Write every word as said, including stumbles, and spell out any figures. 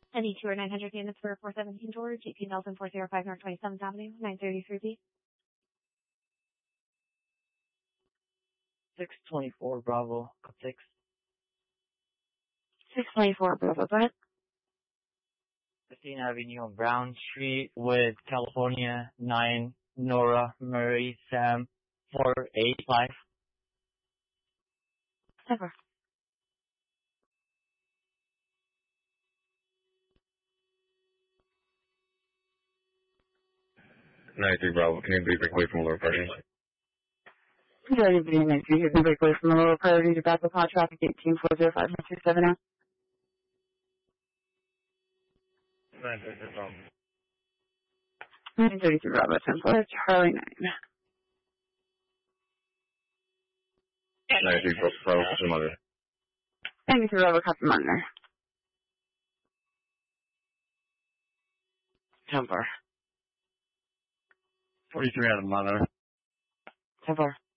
Any two or nine hundred units for four seventeen George, eighteen Nelson, four oh five North twenty-seventh Avenue, nine thirty-three B. six twenty-four Bravo, six. six twenty-four Bravo, go ahead. fifteenth Avenue on Brown Street with California, nine Nora, Murray, Sam, four eight five. Never. ninety-three Bravo, can you be break away from lower parties? Majority of the units, you can break away from the lower priority to back upon traffic eighteen four oh five two seven now. ninety-three Bravo. nine thirty-three Bravo, ten four, Charlie nine. ninety-three Bravo, Customer Monitor. ninety-three Bravo, Customer Monitor. ten four. forty-three out of Monitor. ten four.